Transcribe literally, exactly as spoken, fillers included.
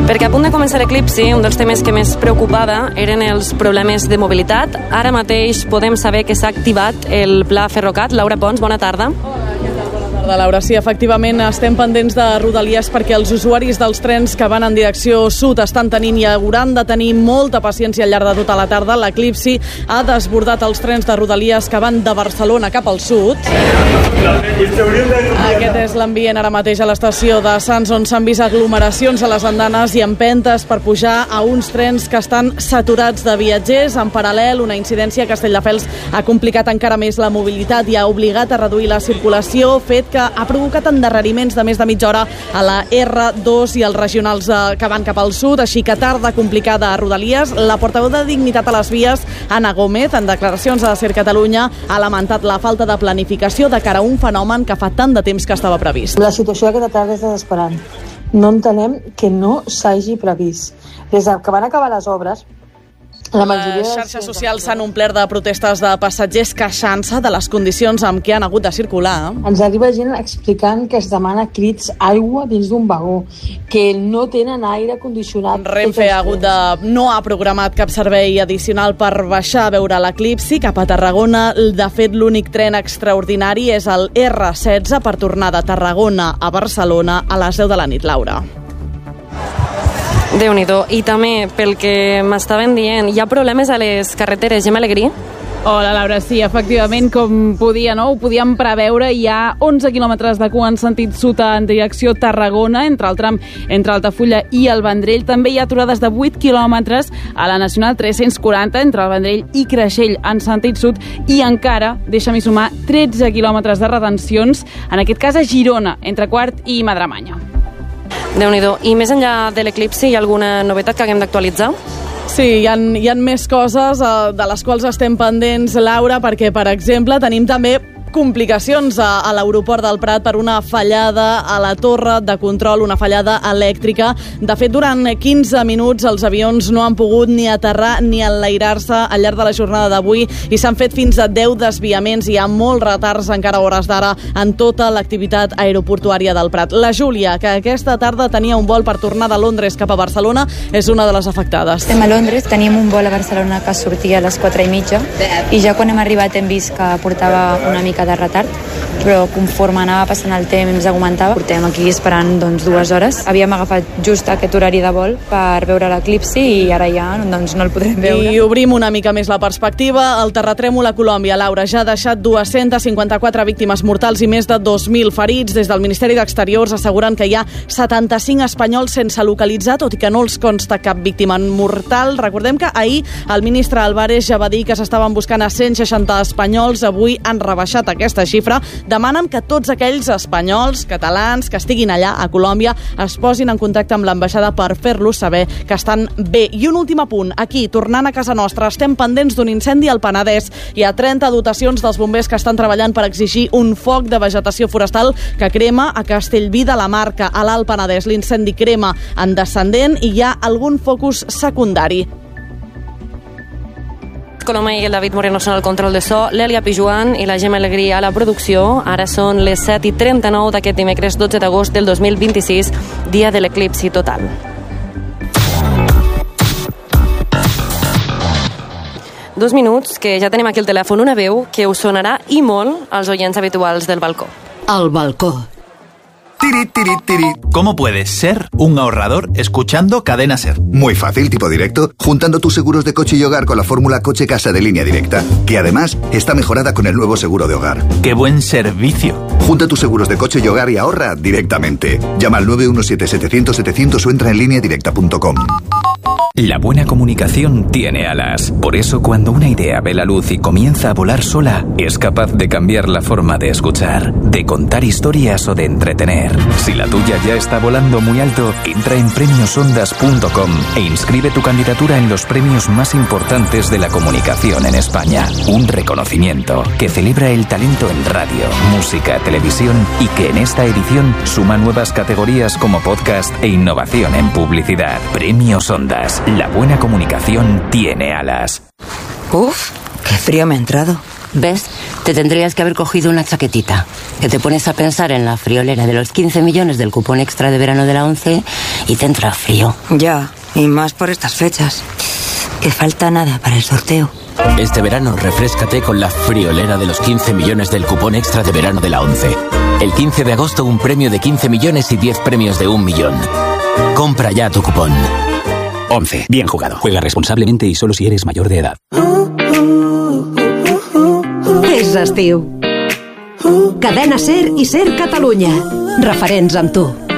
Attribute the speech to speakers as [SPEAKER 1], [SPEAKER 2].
[SPEAKER 1] Perquè a punt de començar l'eclipsi, un dels temes que més preocupava eren els problemes de mobilitat. Ara mateix podem saber que s'ha activat el Pla Ferrocat. Laura Pons, bona tarda.
[SPEAKER 2] De Laura, sí, efectivament estem pendents de Rodalies perquè els usuaris dels trens que van en direcció sud estan tenint i hauran de tenir molta paciència al llarg de tota la tarda. L'eclipsi ha desbordat els trens de Rodalies que van de Barcelona cap al sud. Aquest és l'ambient ara mateix a l'estació de Sants, on s'han vist aglomeracions a les andanes i empentes per pujar a uns trens que estan saturats de viatgers. En paral·lel, una incidència a Castelldefels ha complicat encara més la mobilitat i ha obligat a reduir la circulació, fet que ha provocat endarreriments de més de mitja hora a la erre dos i els regionals que van cap al sud, així que tarda complicada a Rodalies. La portaveu de Dignitat a les Vies, Anna Gómez, en declaracions a Ser Catalunya, ha lamentat la falta de planificació de cara a un fenomen que fa tant de temps que estava previst.
[SPEAKER 3] La situació d'aquesta tarda és desesperant. No entenem que no s'hagi previst. Des que van acabar les obres, la majoria
[SPEAKER 2] les xarxes socials s'han omplert de protestes de passatgers queixant-se de les condicions amb què han hagut de circular.
[SPEAKER 3] Ens arriba gent explicant que es demana crits aigua dins d'un vagó, que no tenen aire condicionat.
[SPEAKER 2] Renfe ha hagut de... no ha programat cap servei addicional per baixar a veure l'eclipsi cap a Tarragona. De fet, l'únic tren extraordinari és el erre setze per tornar de Tarragona a Barcelona a les deu de la nit, Laura.
[SPEAKER 1] Déu-n'hi-do. I també, pel que m'estaven dient, hi ha problemes a les carreteres. Gemma Alegrí?
[SPEAKER 4] Hola, Laura, sí, efectivament, com podia, no? Ho podíem preveure, hi ha onze quilòmetres de cua en sentit sud en direcció Tarragona, entre el tram entre Altafulla i el Vendrell. També hi ha aturades de vuit quilòmetres a la Nacional tres-cents quaranta entre el Vendrell i Creixell en sentit sud, i encara, deixa'm sumar, tretze quilòmetres de retencions, en aquest cas a Girona, entre Quart i Madremanya.
[SPEAKER 1] Déu-n'hi-do. I més enllà de l'eclipsi, hi ha alguna novetat que haguem d'actualitzar?
[SPEAKER 2] Sí, hi ha, hi ha més coses eh, de les quals estem pendents, Laura, perquè, per exemple, tenim també complicacions a, a l'aeroport del Prat per una fallada a la torre de control, una fallada elèctrica. De fet, durant quinze minuts els avions no han pogut ni aterrar ni enlairar-se al llarg de la jornada d'avui i s'han fet fins a deu desviaments. Hi ha molts retards encara a hores d'ara en tota l'activitat aeroportuària del Prat. La Júlia, que aquesta tarda tenia un vol per tornar de Londres cap a Barcelona, és una de les afectades.
[SPEAKER 5] Estem a Londres, teníem un vol a Barcelona que sortia a les quatre i mitja i ja quan hem arribat hem vist que portava una mica de retard, però conforme anava passant el temps augmentava. Portem aquí esperant doncs, dues hores. Havíem agafat just aquest horari de vol per veure l'eclipsi i ara ja doncs, no el podrem veure.
[SPEAKER 2] I obrim una mica més la perspectiva. El terratrèmol a Colòmbia, Laura, ja ha deixat dues-centes cinquanta-quatre víctimes mortals i més de dos mil ferits. Des del Ministeri d'Exteriors asseguren que hi ha setanta-cinc espanyols sense localitzar, tot i que no els consta cap víctima mortal. Recordem que ahir el ministre Álvarez ja va dir que s'estaven buscant a cent seixanta espanyols. Avui han rebaixat aquesta xifra. Demanen que tots aquells espanyols, catalans, que estiguin allà a Colòmbia es posin en contacte amb l'ambaixada per fer-los saber que estan bé. I un últim apunt, aquí, tornant a casa nostra, estem pendents d'un incendi al Penedès. Hi ha trenta dotacions dels bombers que estan treballant per exigir un foc de vegetació forestal que crema a Castellví de la Marca, a l'Alt Penedès. L'incendi crema en descendent i hi ha algun focus secundari.
[SPEAKER 1] Coloma i el David Moreno són al control de so, l'Èlia Pijuan i la Gemma Alegrí a la producció. Ara són les set i trenta-nou d'aquest dimecres dotze d'agost del dos mil vint-i-sis, dia de l'eclipsi total. Dos minuts, que ja tenim aquí el telèfon, una veu que us sonarà i molt als oients habituals del balcó.
[SPEAKER 6] El balcó.
[SPEAKER 7] Tiri, tiri, tiri. ¿Cómo puedes ser un ahorrador escuchando Cadena Ser?
[SPEAKER 8] Muy fácil, tipo directo, juntando tus seguros de coche y hogar con la fórmula Coche-Casa de Línea Directa, que además está mejorada con el nuevo seguro de hogar.
[SPEAKER 7] ¡Qué buen servicio!
[SPEAKER 8] Junta tus seguros de coche y hogar y ahorra directamente. Llama al nueve uno siete setecientos setecientos o entra en línea directa punto com.
[SPEAKER 9] La buena comunicación tiene alas. Por eso, cuando una idea ve la luz y comienza a volar sola, es capaz de cambiar la forma de escuchar, de contar historias o de entretener. Si la tuya ya está volando muy alto, entra en premios ondas punto com e inscribe tu candidatura en los premios más importantes de la comunicación en España. Un reconocimiento que celebra el talento en radio, música, televisión y que en esta edición suma nuevas categorías como podcast e innovación en publicidad. Premios Ondas. La buena comunicación tiene alas.
[SPEAKER 6] Uf, qué frío me ha entrado. ¿Ves? Te te tendrías que haber cogido una chaquetita, que te pones a pensar en la friolera de los quince millones del cupón extra de verano de la ONCE y te entra frío.
[SPEAKER 10] Ya, y más por estas fechas. Que falta nada para el sorteo.
[SPEAKER 11] Este verano refréscate con la friolera de los quince millones del cupón extra de verano de la ONCE. El quince de agosto un premio de quince millones y diez premios de un millón. Compra ya tu cupón.
[SPEAKER 12] ONCE. Bien jugado. Juega responsablemente y solo si eres mayor de edad.
[SPEAKER 13] És estiu. Cadena Ser i Ser Catalunya. Referents amb tu.